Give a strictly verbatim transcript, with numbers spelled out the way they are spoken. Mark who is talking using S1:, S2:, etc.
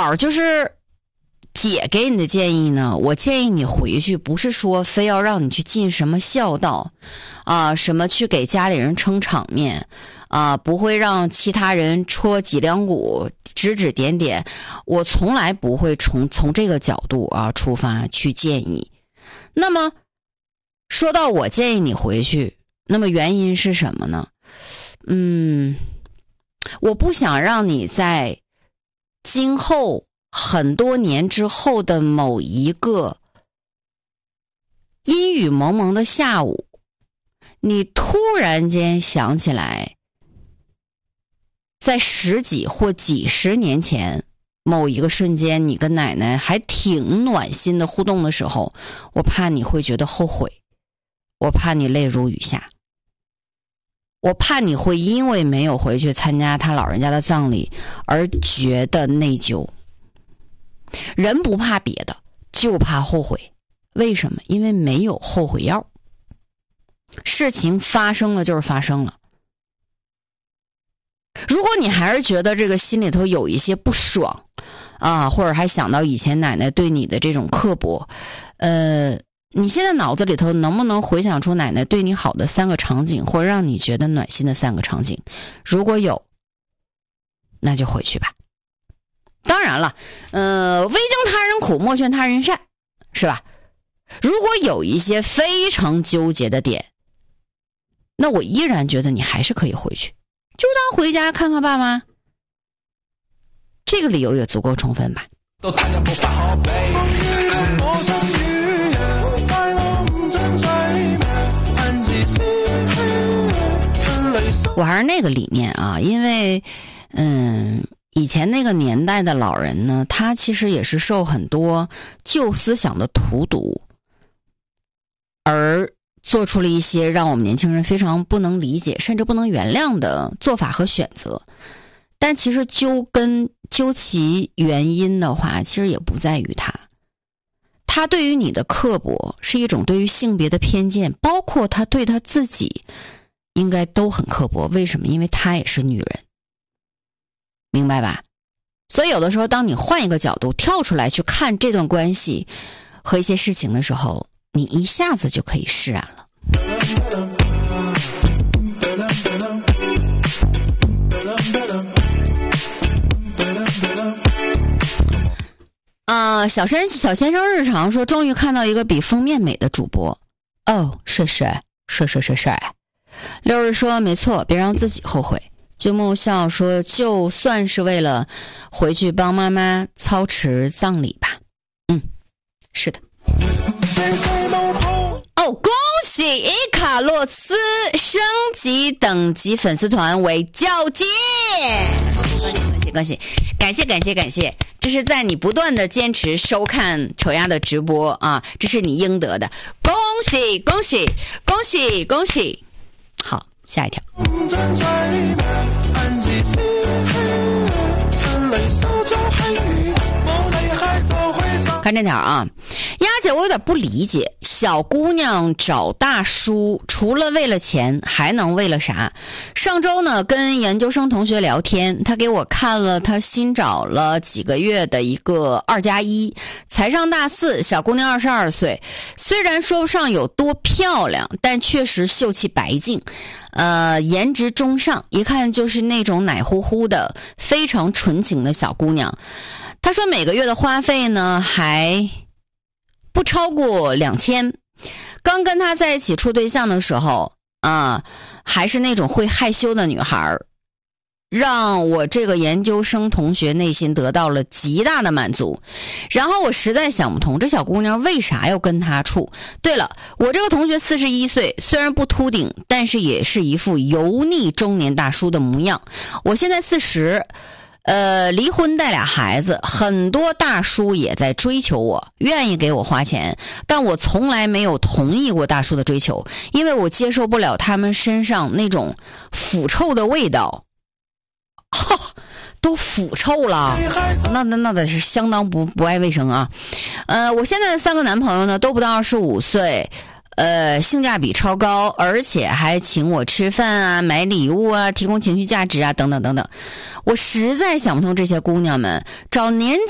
S1: 好就是姐给你的建议呢，我建议你回去不是说非要让你去尽什么孝道啊，什么去给家里人撑场面啊，不会让其他人戳脊梁骨指指点点，我从来不会从从这个角度啊出发去建议。那么说到我建议你回去，那么原因是什么呢？嗯，我不想让你在今后很多年之后的某一个阴雨蒙蒙的下午，你突然间想起来，在十几或几十年前某一个瞬间，你跟奶奶还挺暖心的互动的时候，我怕你会觉得后悔，我怕你泪如雨下，我怕你会因为没有回去参加他老人家的葬礼而觉得内疚。人不怕别的，就怕后悔。为什么？因为没有后悔药。事情发生了就是发生了。如果你还是觉得这个心里头有一些不爽啊，或者还想到以前奶奶对你的这种刻薄，呃，你现在脑子里头能不能回想出奶奶对你好的三个场景，或者让你觉得暖心的三个场景？如果有，那就回去吧。当然了，呃，未经他人苦，莫劝他人善，是吧？如果有一些非常纠结的点，那我依然觉得你还是可以回去，就当回家看看爸妈，这个理由也足够充分吧。我还是那个理念啊，因为嗯。以前那个年代的老人呢，他其实也是受很多旧思想的荼毒，而做出了一些让我们年轻人非常不能理解甚至不能原谅的做法和选择。但其实究根究其原因的话，其实也不在于他，他对于你的刻薄是一种对于性别的偏见，包括他对他自己应该都很刻薄。为什么？因为他也是女人，明白吧？所以有的时候当你换一个角度跳出来去看这段关系和一些事情的时候，你一下子就可以释然了。啊、呃，小先小先生日常说，终于看到一个比封面美的主播。哦，是谁？是是是是。六日说没错，别让自己后悔。就木笑说，就算是为了回去帮妈妈操持葬礼吧。嗯，是的。哦，恭喜伊卡洛斯升级等级粉丝团为交接，恭喜恭喜，感谢感谢感谢，这是在你不断的坚持收看丑丫的直播啊，这是你应得的，恭喜恭喜恭喜恭喜。好，下一条。看这条啊，丫姐，我有点不理解，小姑娘找大叔除了为了钱还能为了啥？上周呢跟研究生同学聊天，他给我看了他新找了几个月的一个二加一，才上大四，小姑娘二十二岁，虽然说不上有多漂亮，但确实秀气白净，呃，颜值中上，一看就是那种奶乎乎的非常纯情的小姑娘。他说每个月的花费呢还不超过两千，刚跟他在一起处对象的时候啊，还是那种会害羞的女孩，让我这个研究生同学内心得到了极大的满足。然后我实在想不通，这小姑娘为啥要跟他处？对了，我这个同学四十一岁，虽然不秃顶，但是也是一副油腻中年大叔的模样。我现在四十。呃，离婚带俩孩子，很多大叔也在追求我，愿意给我花钱，但我从来没有同意过大叔的追求，因为我接受不了他们身上那种腐臭的味道。哈、哦，都腐臭了，那那那得是相当不不爱卫生啊。呃，我现在的三个男朋友呢，都不到二十五岁。呃，性价比超高，而且还请我吃饭啊，买礼物啊，提供情绪价值啊，等等等等。我实在想不通这些姑娘们找年